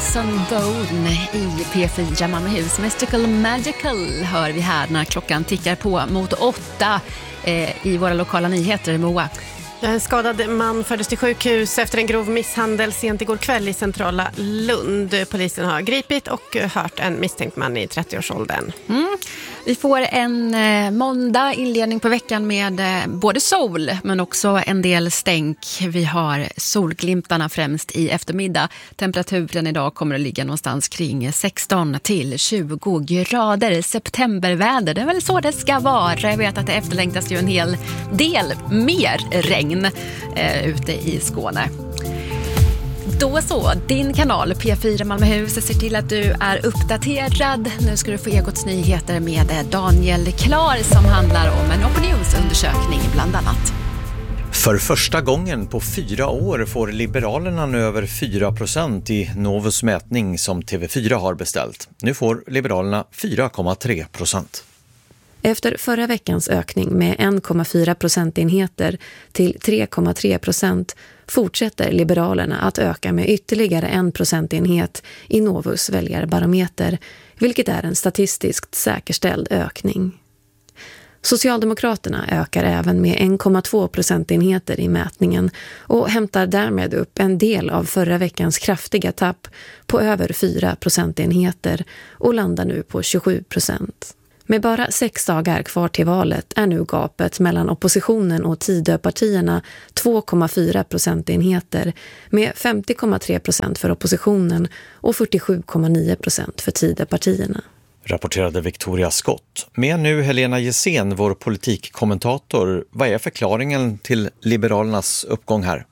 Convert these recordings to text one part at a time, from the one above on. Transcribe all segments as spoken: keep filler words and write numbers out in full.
Benson Boone i P fyra Malmöhus. Mystical Magical hör vi här när klockan tickar på mot åtta eh, i våra lokala nyheter. Moa. En skadad man fördes till sjukhus efter en grov misshandel sent igår kväll i centrala Lund. Polisen har gripit och hört en misstänkt man i trettioårsåldern. Mm. Vi får en eh, måndag inledning på veckan med eh, både sol men också en del stänk. Vi har solglimtarna främst i eftermiddag. Temperaturen idag kommer att ligga någonstans kring sexton till tjugo grader. Septemberväder, det är väl så det ska vara. Jag vet att det efterlängtas ju en hel del mer regn eh, ute i Skåne. Då så, din kanal P fyra Malmöhus ser till att du är uppdaterad. Nu ska du få Ekots nyheter med Daniel Klar som handlar om en opinionsundersökning bland annat. För första gången på fyra år får Liberalerna nu över fyra procent i Novus mätning som T V fyra har beställt. Nu får Liberalerna fyra komma tre procent. Efter förra veckans ökning med en komma fyra procentenheter till tre komma tre procent fortsätter Liberalerna att öka med ytterligare en procentenhet i Novus väljarbarometer, vilket är en statistiskt säkerställd ökning. Socialdemokraterna ökar även med en komma två procentenheter i mätningen och hämtar därmed upp en del av förra veckans kraftiga tapp på över fyra procentenheter och landar nu på tjugosju procent. Med bara sex dagar kvar till valet är nu gapet mellan oppositionen och Tidöpartierna två komma fyra procentenheter med femtio komma tre procent för oppositionen och fyrtiosju komma nio procent för Tidöpartierna. Rapporterade Victoria Skott. Med nu Helena Gessén, vår politikkommentator. Vad är förklaringen till Liberalernas uppgång här?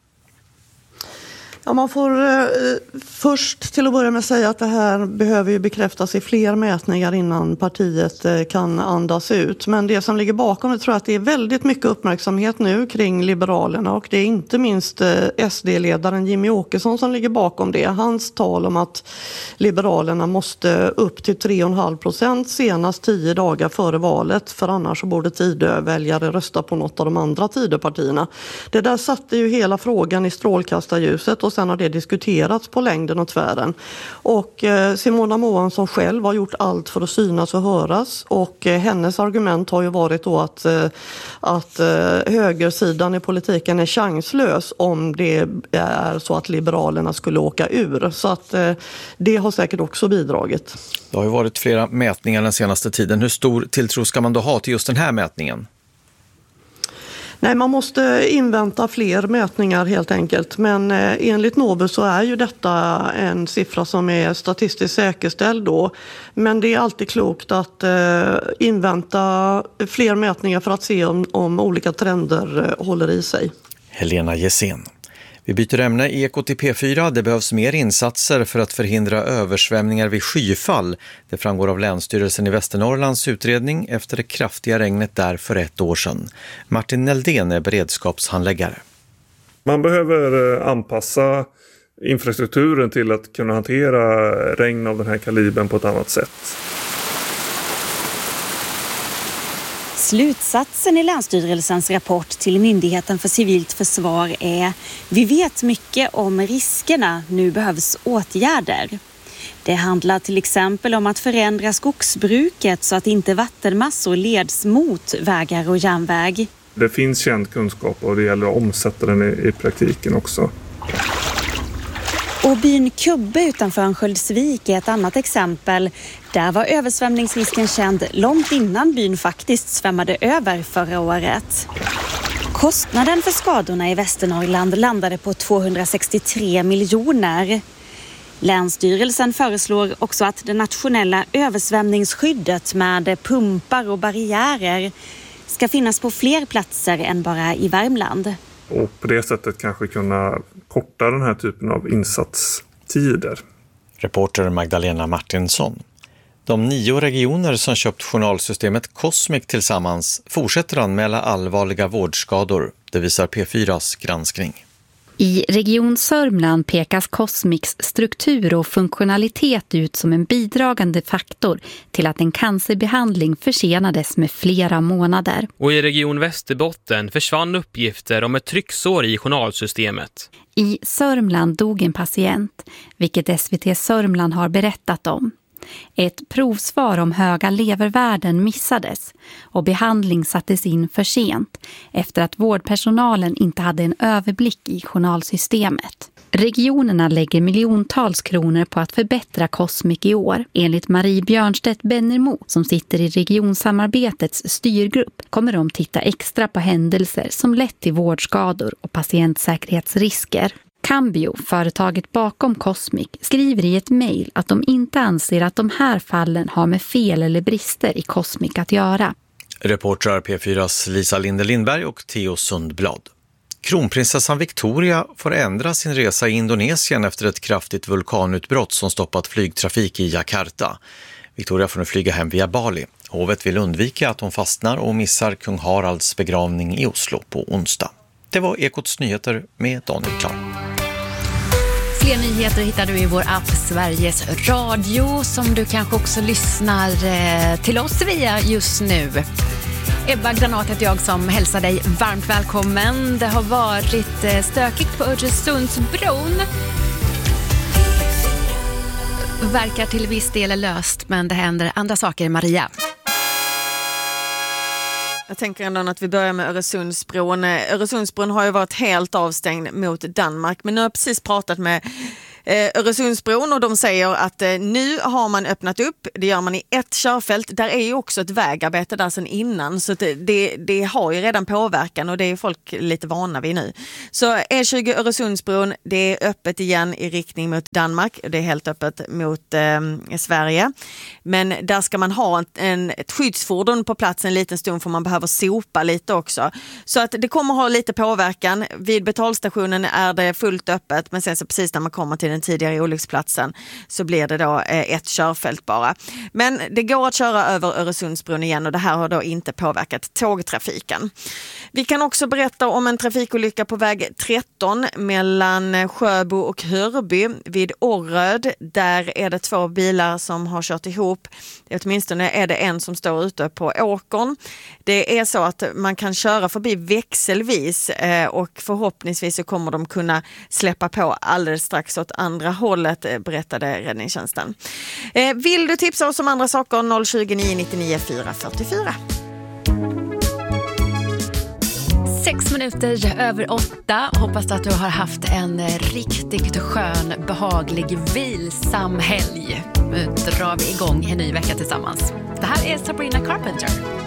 Ja, man får eh, först till att börja med säga att det här behöver ju bekräftas i fler mätningar innan partiet eh, kan andas ut. Men det som ligger bakom det tror jag att det är väldigt mycket uppmärksamhet nu kring Liberalerna och det är inte minst eh, S D-ledaren Jimmy Åkesson som ligger bakom det. Hans tal om att Liberalerna måste upp till tre komma fem procent senast tio dagar före valet för annars så borde Tidö-väljare rösta på något av de andra Tidöpartierna. Det där satte ju hela frågan i strålkastarljuset och sen har det diskuterats på längden och tvären. Och eh, Simona Moansson själv har gjort allt för att synas och höras. Och eh, hennes argument har ju varit då att, eh, att eh, högersidan i politiken är chanslös om det är så att Liberalerna skulle åka ur. Så att eh, det har säkert också bidragit. Det har ju varit flera mätningar den senaste tiden. Hur stor tilltro ska man då ha till just den här mätningen? Nej, man måste invänta fler mätningar helt enkelt. Men eh, enligt Novus så är ju detta en siffra som är statistiskt säkerställd då. Men det är alltid klokt att eh, invänta fler mätningar för att se om, om olika trender eh, håller i sig. Helena Gessén. Vi byter ämne i Ekot i P fyra. Det behövs mer insatser för att förhindra översvämningar vid skyfall. Det framgår av Länsstyrelsen i Västernorrlands utredning efter det kraftiga regnet där för ett år sedan. Martin Neldén är beredskapshandläggare. Man behöver anpassa infrastrukturen till att kunna hantera regn av den här kalibern på ett annat sätt. Slutsatsen i Länsstyrelsens rapport till Myndigheten för civilt försvar är: vi vet mycket om riskerna, nu behövs åtgärder. Det handlar till exempel om att förändra skogsbruket så att inte vattenmassor leds mot vägar och järnväg. Det finns känd kunskap och det gäller att omsätta den i, i praktiken också. Och byn Kubbe utanför Örnsköldsvik är ett annat exempel. Där var översvämningsrisken känd långt innan byn faktiskt svämmade över förra året. Kostnaden för skadorna i Västernorrland landade på tvåhundrasextiotre miljoner. Länsstyrelsen föreslår också att det nationella översvämningsskyddet med pumpar och barriärer ska finnas på fler platser än bara i Värmland. Och på det sättet kanske kunna korta den här typen av insatstider. Reporter Magdalena Martinsson. De nio regioner som köpt journalsystemet Cosmic tillsammans fortsätter anmäla allvarliga vårdskador. Det visar P fyras granskning. I Region Sörmland pekas Cosmics struktur och funktionalitet ut som en bidragande faktor till att en cancerbehandling försenades med flera månader. Och i Region Västerbotten försvann uppgifter om ett trycksår i journalsystemet. I Sörmland dog en patient, vilket S V T Sörmland har berättat om. Ett provsvar om höga levervärden missades och behandling sattes in för sent efter att vårdpersonalen inte hade en överblick i journalsystemet. Regionerna lägger miljontals kronor på att förbättra Cosmic i år. Enligt Marie Björnstedt Bennermo som sitter i regionsamarbetets styrgrupp kommer de titta extra på händelser som lett till vårdskador och patientsäkerhetsrisker. Cambio, företaget bakom Cosmic, skriver i ett mejl att de inte anser att de här fallen har med fel eller brister i Cosmic att göra. Reportrar P fyras Lisa Linde Lindberg och Theo Sundblad. Kronprinsessan Victoria får ändra sin resa i Indonesien efter ett kraftigt vulkanutbrott som stoppat flygtrafik i Jakarta. Victoria får nu flyga hem via Bali. Hovet vill undvika att hon fastnar och missar kung Haralds begravning i Oslo på onsdag. Det var Ekots nyheter med Daniel Klar. Fler nyheter hittar du i vår app Sveriges Radio som du kanske också lyssnar till oss via just nu. Ebba Granat heter jag som hälsar dig varmt välkommen. Det har varit stökigt på Öresundsbron. Verkar till viss del löst, men det händer andra saker. Maria. Jag tänker ändå att vi börjar med Öresundsbron. Öresundsbron har ju varit helt avstängd mot Danmark, men nu har jag precis pratat med Öresundsbron och de säger att nu har man öppnat upp, det gör man i ett körfält. Där är ju också ett vägarbete där sedan innan, så det, det, det har ju redan påverkan och det är folk lite vana vid nu. Så E tjugo Öresundsbron, det är öppet igen i riktning mot Danmark, det är helt öppet mot eh, Sverige. Men där ska man ha en, en, ett skyddsfordon på plats en liten stund för man behöver sopa lite också. Så att det kommer ha lite påverkan. Vid betalstationen är det fullt öppet, men sen så precis när man kommer till den tidigare olycksplatsen så blir det då ett körfält bara. Men det går att köra över Öresundsbron igen och det här har då inte påverkat tågtrafiken. Vi kan också berätta om en trafikolycka på väg tretton mellan Sjöbo och Hörby vid Orröd. Där är det två bilar som har kört ihop. Åtminstone är det en som står ute på åkern. Det är så att man kan köra förbi växelvis och förhoppningsvis så kommer de kunna släppa på alldeles strax åt andra hållet, berättade räddningstjänsten. Vill du tipsa oss om andra saker? noll tjugo nio nittionio fyra fyrtiofyra. Sex minuter över åtta. Hoppas att du har haft en riktigt skön, behaglig, vilsam helg. Nu drar vi igång en ny vecka tillsammans. Det här är Sabrina Carpenter.